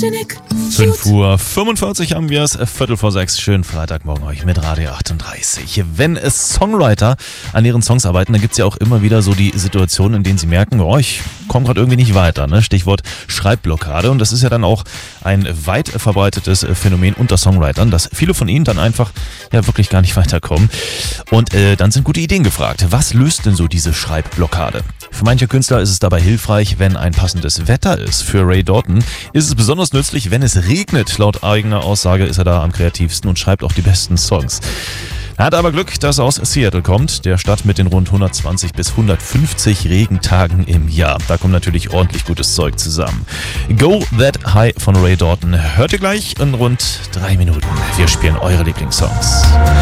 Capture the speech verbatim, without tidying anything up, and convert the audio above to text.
fünf Uhr fünfundvierzig haben wir es, Viertel vor sechs. Schönen Freitagmorgen euch mit Radio achtunddreißig. Wenn es Songwriter an ihren Songs arbeiten, dann gibt es ja auch immer wieder so die Situationen, in denen sie merken, oh, ich komme gerade irgendwie nicht weiter. Ne? Stichwort Schreibblockade. Und das ist ja dann auch ein weit verbreitetes Phänomen unter Songwritern, dass viele von ihnen dann einfach ja wirklich gar nicht weiterkommen. Und äh, dann sind gute Ideen gefragt. Was löst denn so diese Schreibblockade? Für manche Künstler ist es dabei hilfreich, wenn ein passendes Wetter ist. Für Ray Doughton ist es besonders nützlich, wenn es regnet. Laut eigener Aussage ist er da am kreativsten und schreibt auch die besten Songs. Er hat aber Glück, dass er aus Seattle kommt, der Stadt mit den rund hundertzwanzig bis hundertfünfzig Regentagen im Jahr. Da kommt natürlich ordentlich gutes Zeug zusammen. Go That High von Ray Doughton hört ihr gleich in rund drei Minuten. Wir spielen eure Lieblingssongs.